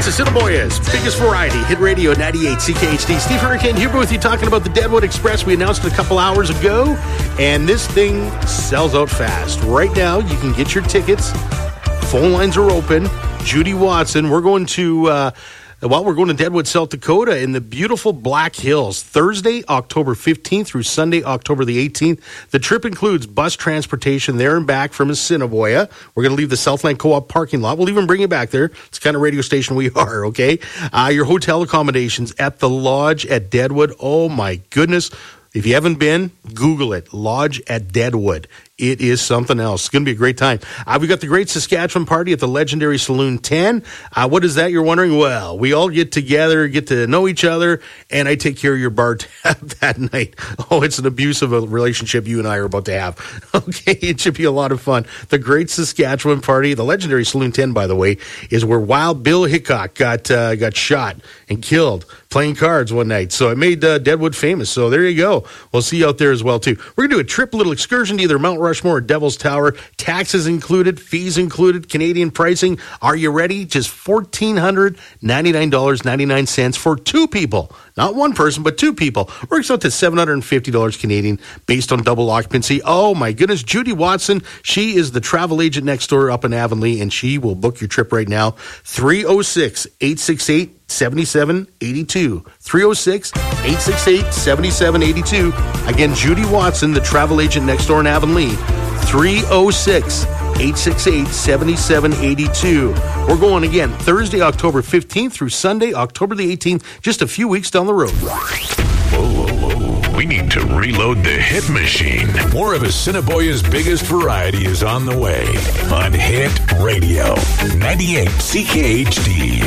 It's Assiniboia's biggest variety, Hit Radio 98 CKHD. Steve Hurricane here with you talking about the Deadwood Express. We announced it a couple hours ago, and this thing sells out fast. Right now, you can get your tickets. Phone lines are open. Judy Watson, we're going to Deadwood, South Dakota in the beautiful Black Hills, Thursday, October 15th through Sunday, October the 18th. The trip includes bus transportation there and back from Assiniboia. We're going to leave the Southland Co-op parking lot. We'll even bring you back there. It's the kind of radio station we are, okay? Your hotel accommodations at the Lodge at Deadwood. Oh, my goodness. If you haven't been, Google it. Lodge at Deadwood. It is something else. It's going to be a great time. We got the Great Saskatchewan Party at the legendary Saloon 10. What is that, you're wondering? Well, we all get together, get to know each other, and I take care of your bar tab that night. Oh, it's an abusive relationship you and I are about to have. Okay, it should be a lot of fun. The Great Saskatchewan Party, the legendary Saloon 10, by the way, is where Wild Bill Hickok got shot and killed playing cards one night. So it made Deadwood famous. So there you go. We'll see you out there as well, too. We're going to do a trip little excursion to either Mount Rushmore or Devil's Tower. Taxes included, fees included, Canadian pricing. Are you ready? Just $1,499.99 for two people. Not one person, but two people. Works out to $750 Canadian based on double occupancy. Oh, my goodness. Judy Watson, she is the travel agent next door up in Avonlea, and she will book your trip right now. 306-868-7782. 306-868-7782. Again, Judy Watson, the travel agent next door in Avonlea. 306-868-7782. We're going again Thursday, October 15th through Sunday, October the 18th, just a few weeks down the road. Whoa. We need to reload the hit machine. More of Assiniboia's biggest variety is on the way on Hit Radio 98 CKHD.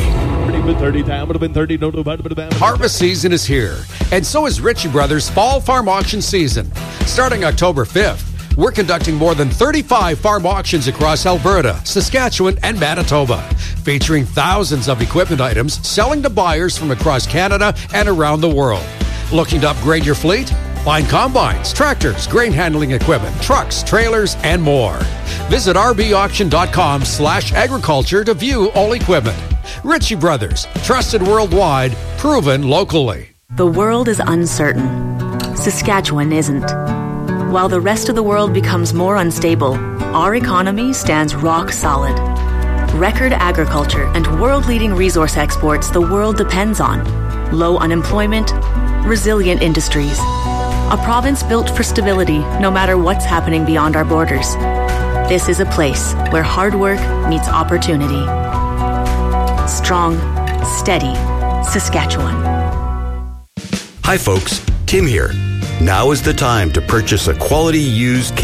Harvest season is here, and so is Ritchie Brothers Fall Farm Auction season. Starting October 5th, we're conducting more than 35 farm auctions across Alberta, Saskatchewan, and Manitoba, featuring thousands of equipment items selling to buyers from across Canada and around the world. Looking to upgrade your fleet? Find combines, tractors, grain handling equipment, trucks, trailers, and more. Visit rbauction.com/agriculture to view all equipment. Ritchie Brothers, trusted worldwide, proven locally. The world is uncertain. Saskatchewan isn't. While the rest of the world becomes more unstable, our economy stands rock solid. Record agriculture and world-leading resource exports the world depends on. Low unemployment, resilient industries. A province built for stability no matter what's happening beyond our borders. This is a place where hard work meets opportunity. Strong, steady Saskatchewan. Hi folks, Tim here. Now is the time to purchase a quality used